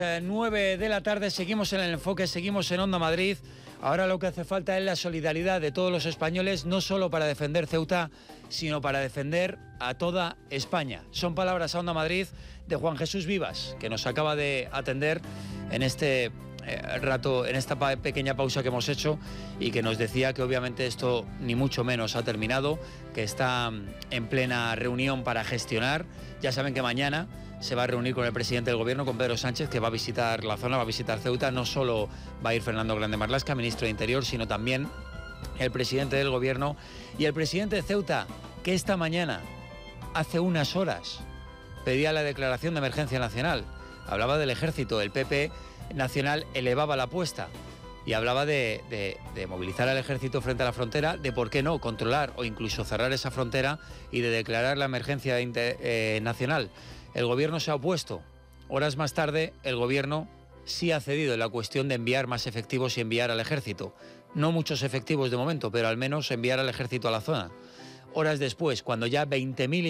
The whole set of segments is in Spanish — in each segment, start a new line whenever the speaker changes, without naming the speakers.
9 de la tarde, seguimos en el enfoque, seguimos en Onda Madrid. Ahora lo que hace falta es la solidaridad de todos los españoles, no solo para defender Ceuta, sino para defender a toda España. Son palabras a Onda Madrid de Juan Jesús Vivas, que nos acaba de atender en este rato, en esta pequeña pausa que hemos hecho, y que nos decía que obviamente esto ni mucho menos ha terminado, que está en plena reunión para gestionar. Ya saben que mañana se va a reunir con el presidente del gobierno, con Pedro Sánchez, que va a visitar la zona, va a visitar Ceuta. No solo va a ir Fernando Grande Marlaska, ministro de Interior, sino también el presidente del gobierno y el presidente de Ceuta, que esta mañana, hace unas horas, pedía la declaración de emergencia nacional. Hablaba del ejército, el PP nacional elevaba la apuesta y hablaba de movilizar al ejército frente a la frontera, de por qué no controlar o incluso cerrar esa frontera y de declarar la emergencia nacional. El gobierno se ha opuesto. Horas más tarde, el gobierno sí ha cedido en la cuestión de enviar más efectivos y enviar al ejército. No muchos efectivos de momento, pero al menos enviar al ejército a la zona. Horas después, cuando ya 20.000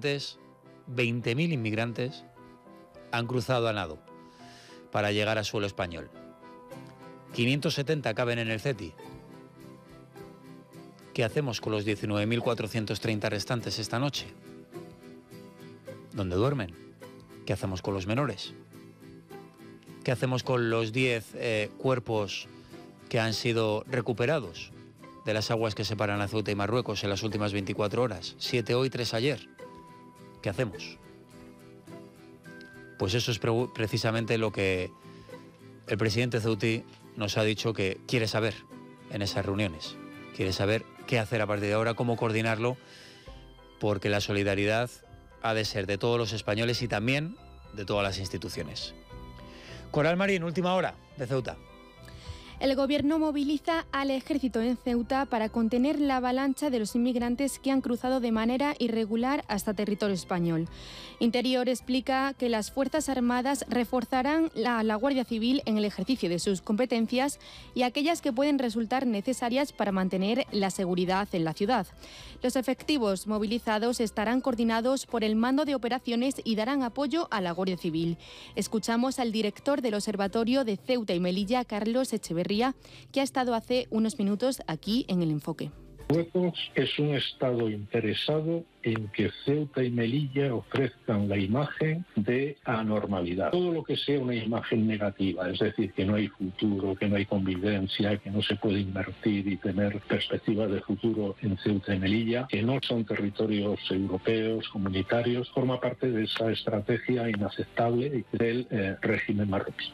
inmigrantes han cruzado a nado para llegar a suelo español. 570 caben en el CETI. ¿Qué hacemos con los 19.430 restantes esta noche? ¿Dónde duermen? ¿Qué hacemos con los menores? ¿Qué hacemos con los 10 cuerpos que han sido recuperados de las aguas que separan a Ceuta y Marruecos en las últimas 24 horas? 7 hoy, 3 ayer. ¿Qué hacemos? Pues eso es precisamente lo que el presidente ceutí nos ha dicho que quiere saber en esas reuniones. Quiere saber qué hacer a partir de ahora, cómo coordinarlo, porque la solidaridad ha de ser de todos los españoles y también de todas las instituciones. Coral Marín, última hora de Ceuta.
El gobierno moviliza al ejército en Ceuta para contener la avalancha de los inmigrantes que han cruzado de manera irregular hasta territorio español. Interior explica que las Fuerzas Armadas reforzarán la Guardia Civil en el ejercicio de sus competencias y aquellas que pueden resultar necesarias para mantener la seguridad en la ciudad. Los efectivos movilizados estarán coordinados por el Mando de Operaciones y darán apoyo a la Guardia Civil. Escuchamos al director del Observatorio de Ceuta y Melilla, Carlos Echeverría, que ha estado hace unos minutos aquí en El Enfoque.
Marruecos es un Estado interesado en que Ceuta y Melilla ofrezcan la imagen de anormalidad. Todo lo que sea una imagen negativa, es decir, que no hay futuro, que no hay convivencia, que no se puede invertir y tener perspectivas de futuro en Ceuta y Melilla, que no son territorios europeos, comunitarios, forma parte de esa estrategia inaceptable del régimen marroquí.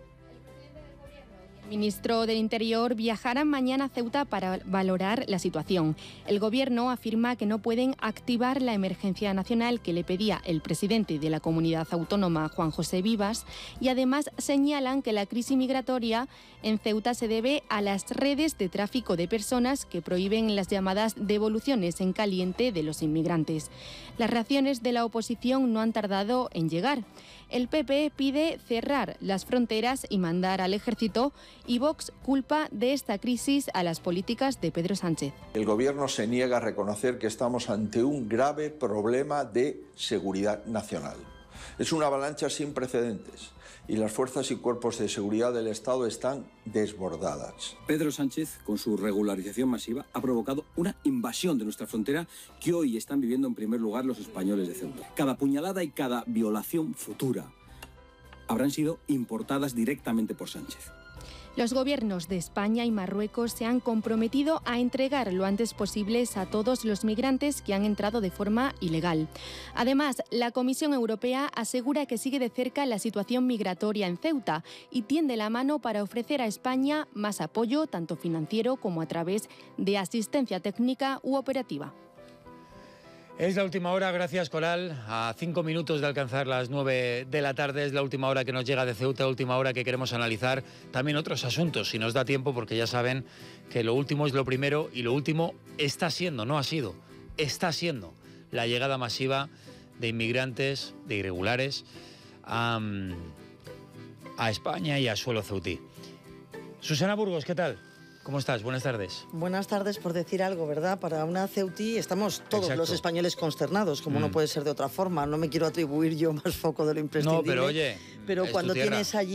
El ministro del Interior viajará mañana a Ceuta para valorar la situación. El gobierno afirma que no pueden activar la emergencia nacional que le pedía el presidente de la comunidad autónoma, Juan José Vivas, y además señalan que la crisis migratoria en Ceuta se debe a las redes de tráfico de personas que prohíben las llamadas devoluciones en caliente de los inmigrantes. Las reacciones de la oposición no han tardado en llegar. El PP pide cerrar las fronteras y mandar al ejército, y Vox culpa de esta crisis a las políticas de Pedro Sánchez.
El gobierno se niega a reconocer que estamos ante un grave problema de seguridad nacional. Es una avalancha sin precedentes y las fuerzas y cuerpos de seguridad del Estado están desbordadas.
Pedro Sánchez, con su regularización masiva, ha provocado una invasión de nuestra frontera que hoy están viviendo en primer lugar los españoles de Ceuta. Cada puñalada y cada violación futura habrán sido importadas directamente por Sánchez.
Los gobiernos de España y Marruecos se han comprometido a entregar lo antes posible a todos los migrantes que han entrado de forma ilegal. Además, la Comisión Europea asegura que sigue de cerca la situación migratoria en Ceuta y tiende la mano para ofrecer a España más apoyo, tanto financiero como a través de asistencia técnica u operativa.
Es la última hora, gracias Coral. A 5 minutos de alcanzar las 9 de la tarde es la última hora que nos llega de Ceuta, última hora que queremos analizar también otros asuntos, si nos da tiempo, porque ya saben que lo último es lo primero y lo último está siendo, no ha sido, está siendo la llegada masiva de inmigrantes, de irregulares a España y a suelo ceutí. Susana Burgos, ¿qué tal? ¿Cómo estás? Buenas tardes.
Buenas tardes, por decir algo, ¿verdad? Para una ceutí estamos todos
Exacto.
los españoles consternados, como no puede ser de otra forma. No me quiero atribuir yo más foco de lo imprescindible.
No, pero oye,
pero
es
cuando
tu tierra.
tienes allí